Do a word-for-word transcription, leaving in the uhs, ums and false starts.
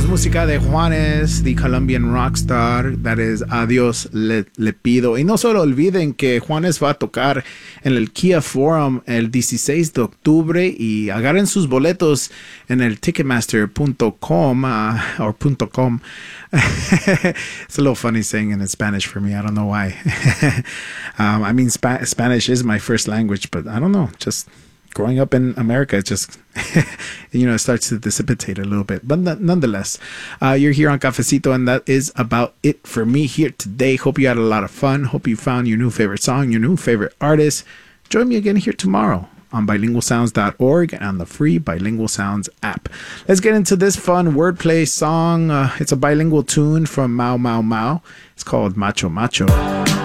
música de Juanes, the Colombian rock star. That is Adiós Le, Le Pido. Y no solo olviden que Juanes va a tocar en el Kia Forum el dieciséis de octubre y agarren sus boletos en el ticketmaster punto com uh, or .com. It's a little funny saying it in Spanish for me. I don't know why. um, I mean, Spa- Spanish is my first language, but I don't know. Just growing up in America, it just, you know, it starts to dissipate a little bit. But nonetheless, uh, you're here on Cafecito, and that is about it for me here today. Hope you had a lot of fun. Hope you found your new favorite song, your new favorite artist. Join me again here tomorrow on bilingual sounds dot org and on the free Bilingual Sounds app. Let's get into this fun wordplay song. Uh, it's a bilingual tune from Mau Mau Mau. It's called Macho Macho.